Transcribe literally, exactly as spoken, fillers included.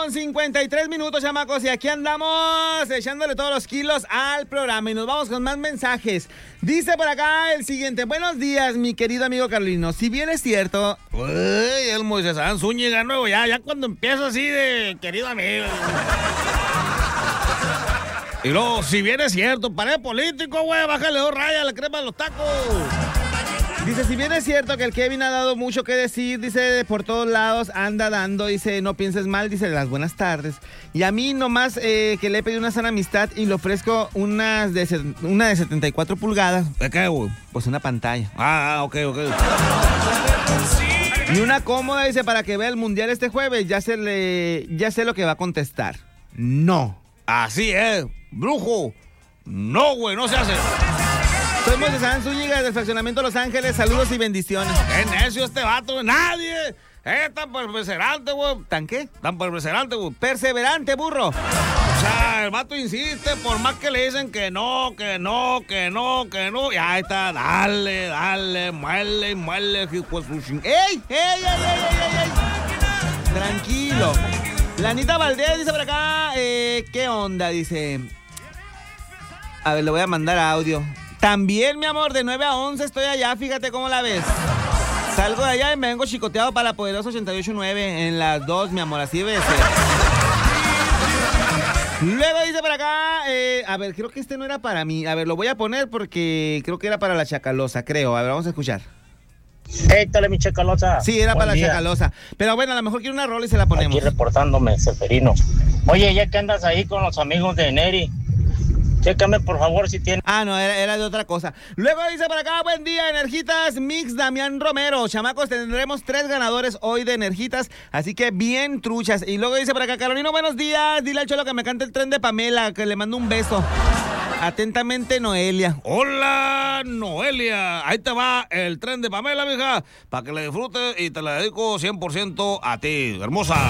con cincuenta y tres minutos, chamacos, y aquí andamos echándole todos los kilos al programa y nos vamos con más mensajes. Dice por acá el siguiente: buenos días, mi querido amigo Carlino. Si bien es cierto... Uy, el Moisés Zúñiga nuevo, ya, ya cuando empieza así de querido amigo. Y luego, si bien es cierto, paré político, güey, bájale dos rayas, la crema de los tacos. Dice, si bien es cierto que el Kevin ha dado mucho que decir, dice, por todos lados anda dando, dice, no pienses mal, dice, las buenas tardes. Y a mí nomás eh, que le he pedido una sana amistad y le ofrezco unas de, una de setenta y cuatro pulgadas. ¿De qué, güey? Pues una pantalla. Ah, ok, ok. Y una cómoda, dice, para que vea el mundial este jueves. Ya, se le, ya sé lo que va a contestar. No. Así es, brujo. No, güey, no se hace. Soy Moisés Zúñiga del fraccionamiento Los Ángeles. Saludos y bendiciones. ¡Qué necio este vato, güey! ¡Nadie! Es tan perseverante, güey. ¿Tan qué? Tan perseverante, güey. Perseverante, burro. O sea, el vato insiste, por más que le dicen que no, que no, que no, que no. Y ahí está, dale, dale, muele, muele. ¡Ey! ¡Ey, ey, ey, ey, ey! Tranquilo. Lanita Valdés dice por acá, eh, ¿qué onda? Dice... A ver, le voy a mandar audio. También, mi amor, de nueve a once estoy allá, fíjate cómo la ves. Salgo de allá y me vengo chicoteado para la poderosa ochenta y ocho nueve en las dos, mi amor, así ves. Luego dice por acá, eh, a ver, creo que este no era para mí. A ver, lo voy a poner porque creo que era para la Chacalosa, creo. A ver, vamos a escuchar. Échale, mi Chacalosa. Sí, era Buen para día. la Chacalosa. Pero bueno, a lo mejor quiere una rola y se la ponemos. Aquí reportándome, Seferino. Oye, ya que andas ahí con los amigos de Neri, chécame por favor si tiene... Ah, no, era, era de otra cosa. Luego dice por acá, buen día, Energitas Mix Damián Romero. Chamacos, tendremos tres ganadores hoy de Energitas, así que bien truchas. Y luego dice por acá, Carolino, buenos días. Dile al Cholo que me cante el tren de Pamela, que le mando un beso. Atentamente, Noelia. Hola, Noelia. Ahí te va el tren de Pamela, mija, para que le disfrutes y te la dedico cien por ciento a ti, hermosa.